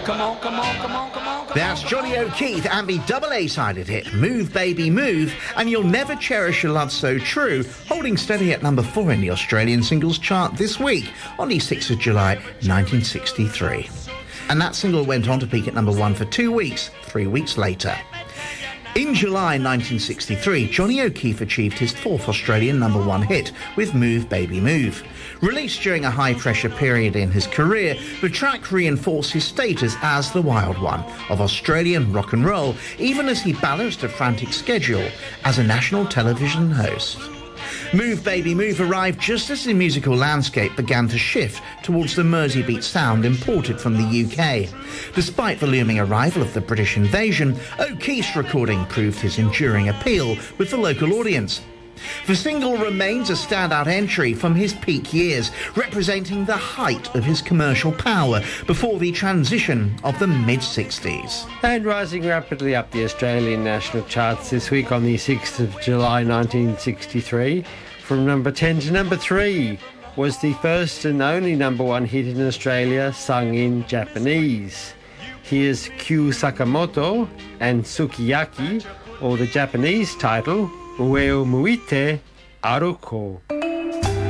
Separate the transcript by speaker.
Speaker 1: That's Johnny O'Keefe and the double A-sided hit, Move Baby Move, and You'll Never Cherish a Love So True, holding steady at number 4 in the Australian singles chart this week on the 6th of July 1963. And that single went on to peak at number 1 for 2 weeks, 3 weeks later. In July 1963, Johnny O'Keefe achieved his 4th Australian number 1 hit with Move Baby Move. Released during a high-pressure period in his career, the track reinforced his status as the wild one of Australian rock and roll, even as he balanced a frantic schedule as a national television host. Move Baby Move arrived just as the musical landscape began to shift towards the Merseybeat sound imported from the UK. Despite the looming arrival of the British invasion, O'Keefe's recording proved his enduring appeal with the local audience. The single remains a standout entry from his peak years, representing the height of his commercial power before the transition of the mid-60s.
Speaker 2: And rising rapidly up the Australian national charts this week on the 6th of July 1963, from number 10 to number 3, was the first and only number 1 hit in Australia sung in Japanese. Here's Kyu Sakamoto and Sukiyaki, or the Japanese title, Ue o Muite Aruko.